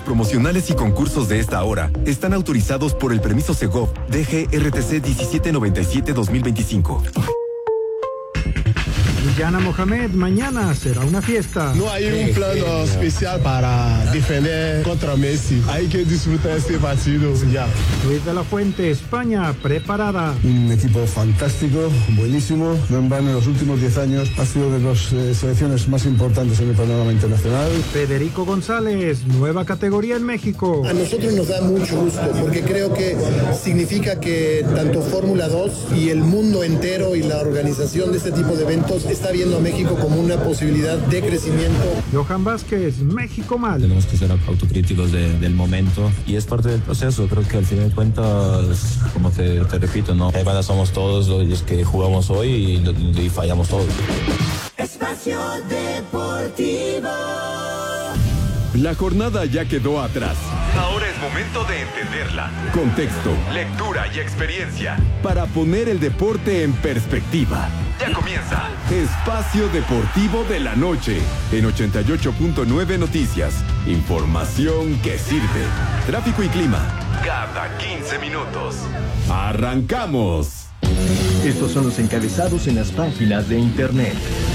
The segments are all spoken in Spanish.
promocionales y concursos de esta hora están autorizados por el permiso Segov DGRTC 1797-2025. Yana Mohamed, mañana será una fiesta. No hay un plan especial para defender contra Messi. Hay que disfrutar este partido ya. Luis de la Fuente, España, preparada. Un equipo fantástico, buenísimo. No en vano, en los últimos 10 años ha sido de las selecciones más importantes en el panorama internacional. Federico González, nueva categoría en México. A nosotros nos da mucho gusto porque creo que significa que tanto Fórmula 2 y el mundo entero y la organización de este tipo de eventos está viendo a México como una posibilidad de crecimiento. Johan Vázquez, México mal. Tenemos que ser autocríticos del momento y es parte del proceso. Creo que al fin de cuentas, como te repito, ¿no? Somos todos los que jugamos hoy y fallamos todos. Espacio Deportivo. La jornada ya quedó atrás. Ahora es momento de entenderla. Contexto, lectura y experiencia para poner el deporte en perspectiva. Ya comienza Espacio Deportivo de la Noche en 88.9 Noticias. Información que sirve. Tráfico y clima cada 15 minutos. ¡Arrancamos! Estos son los encabezados en las páginas de internet.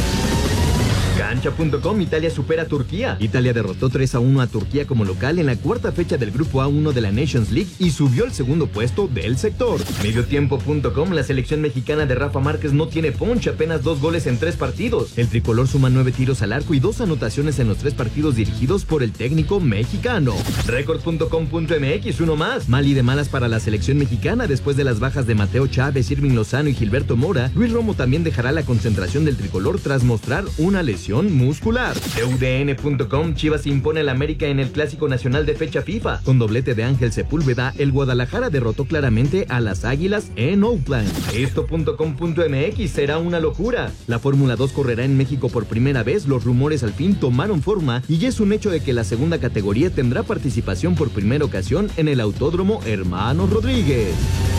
Cancha.com, Italia supera a Turquía. Italia derrotó 3-1 a Turquía como local en la cuarta fecha del grupo A1 de la Nations League y subió al segundo puesto del sector. Mediotiempo.com, la selección mexicana de Rafa Márquez no tiene punch, apenas 2 goles en 3 partidos. El tricolor suma 9 tiros al arco y 2 anotaciones en los 3 partidos dirigidos por el técnico mexicano. Record.com.mx, uno más. Mal y de malas para la selección mexicana después de las bajas de Mateo Chávez, Irving Lozano y Gilberto Mora. Luis Romo también dejará la concentración del tricolor tras mostrar una lesión muscular. UDN.com, Chivas impone al América en el Clásico Nacional de fecha FIFA. Con doblete de Ángel Sepúlveda, el Guadalajara derrotó claramente a las Águilas en Oakland. Esto.com.mx, será una locura. La Fórmula 2 correrá en México por primera vez, los rumores al fin tomaron forma y ya es un hecho de que la segunda categoría tendrá participación por primera ocasión en el Autódromo Hermanos Rodríguez.